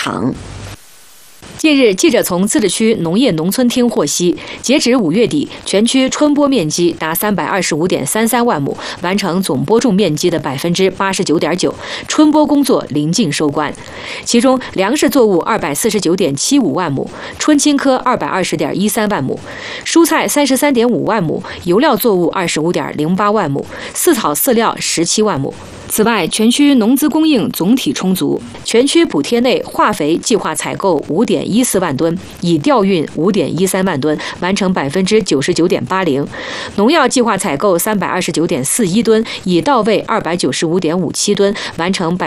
场。 近日，记者从自治区农业农村厅获悉，截止5月底，全区春播面积达325.33万亩，完成总播种面积的89.9%，春播工作临近收官。其中，粮食作物249.75万亩，春青稞220.13万亩，蔬菜33.5万亩，油料作物25.08万亩，饲草饲料17万亩。此外，全区农资供应总体充足，全区补贴内化肥计划采购5.14万吨，已调运5.13万吨，完成99.80%；农药计划采购329.41吨，已到位295.57吨，完成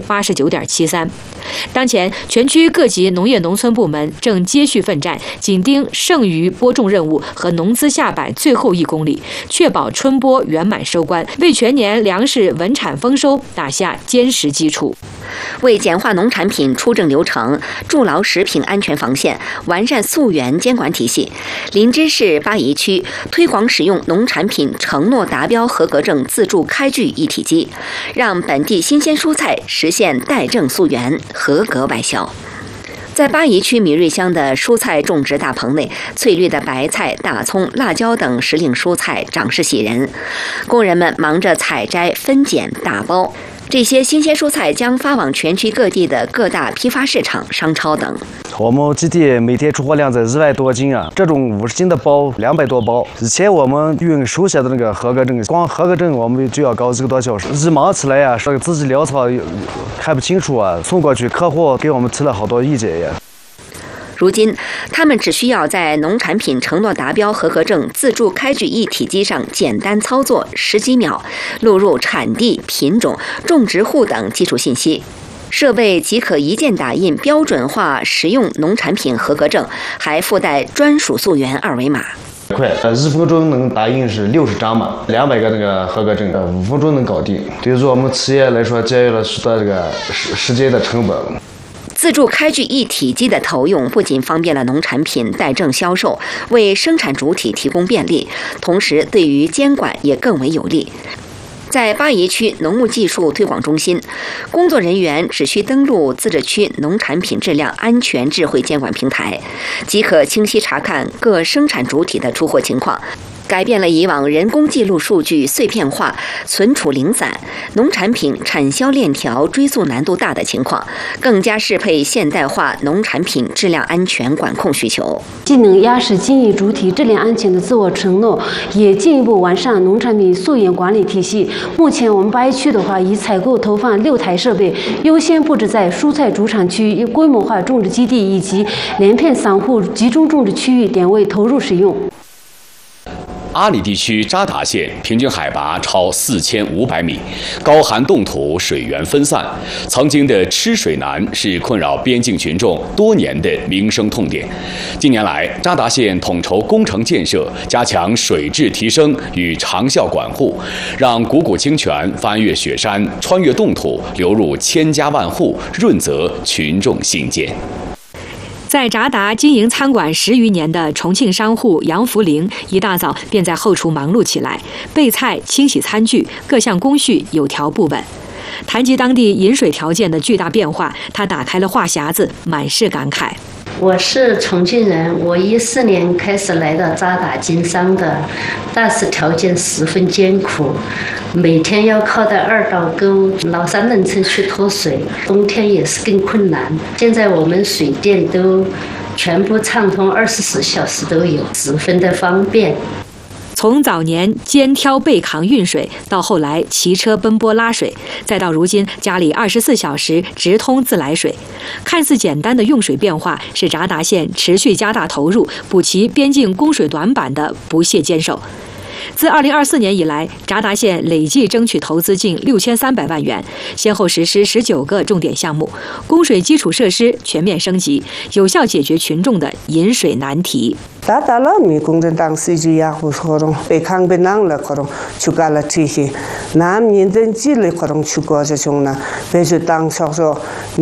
89.73%。当前，全区各级农业农村部门正接续奋战，紧盯剩余播种任务和农资下摆最后1公里，确保春播圆满收官，为全年粮食稳产丰收打下坚实基础。 为简化农产品出证流程，筑牢食品安全防线，完善溯源监管体系，林芝市巴宜区推广使用农产品承诺达标合格证自助开具一体机，让本地新鲜蔬菜实现带证溯源，合格外销。在巴宜区米瑞乡的蔬菜种植大棚内，翠绿的白菜、大葱、辣椒等时令蔬菜长势喜人，工人们忙着采摘、分拣、打包。这些新鲜蔬菜将发往全区各地的各大批发市场、商超等。 我们基地每天出货量在100多斤啊，这种50斤的包200多包。以前我们运手写的那个合格证，光合格证我们就要搞1个多小时。一忙起来呀，说自己潦草看不清楚啊，送过去客户给我们提了好多意见呀。 如今，他们只需要在农产品承诺达标合格证自助开具一体机上简单操作10几秒，录入产地、品种、种植户等基础信息。设备即可一键打印标准化食用农产品合格证，还附带专属溯源2维码。 快，1分钟能打印是60张嘛，200个那个合格证，5分钟能搞定。对于我们企业来说，节约了许多这个时间的成本。 自助开具一体机的投用，不仅方便了农产品带证销售，为生产主体提供便利，同时对于监管也更为有利。在巴宜区农牧技术推广中心，工作人员只需登录自治区农产品质量安全智慧监管平台，即可清晰查看各生产主体的出货情况，改变了以往人工记录数据碎片化、存储零散、农产品产销链条追溯难度大的情况，更加适配现代化农产品质量安全管控需求。 既能压实经营主体质量安全的自我承诺，也进一步完善农产品溯源管理体系。目前我们巴宜区的话，已采购投放6台设备，优先布置在蔬菜主产区、规模化种植基地以及连片散户集中种植区域点位投入使用。 阿里地区扎达县平均海拔超4500米，高寒冻土，水源分散，曾经的吃水难是困扰边境群众多年的民生痛点。近年来，扎达县统筹工程建设，加强水质提升与长效管护，让汩汩清泉翻越雪山，穿越冻土，流入千家万户，润泽群众心间。 在扎达经营餐馆10余年的重庆商户杨福林，一大早便在后厨忙碌起来，备菜、清洗餐具，各项工序有条不紊。谈及当地饮水条件的巨大变化，他打开了话匣子，满是感慨。 我是重庆人，我14年开始来到扎达经商的，但是条件十分艰苦，每天要靠到2道沟老三轮车去拖水，冬天也是更困难。现在我们水电都全部畅通，24小时都有，十分的方便。 从早年肩挑背扛运水，到后来骑车奔波拉水，再到如今家里24小时直通自来水，看似简单的用水变化，是扎达县持续加大投入，补齐边境供水短板的不懈坚守。自2024年以来，扎达县累计争取投资近6300万元，先后实施19个重点项目，供水基础设施全面升级，有效解决群众的饮水难题。 다달라 미공전당 시주야 후소롱 백항베낭라 거롱 추가라 티히 남 인전지를 거롱 추거저 종나 배주당 석소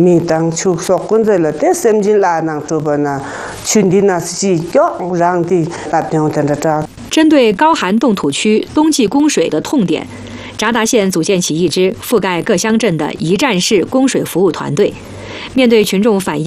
미당 축소 군들라 대sem진 라낭 두번나 춘디나 시교 랑디 답병된다。 针对高寒冻土区冬季供水的痛点，扎达县组建起一支覆盖各乡镇的一站式供水服务团队，面对群众反映